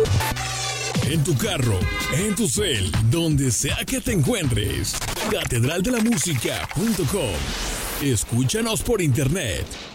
En tu carro, en tu cel, donde sea que te encuentres. Catedraldelamúsica.com. Escúchanos por internet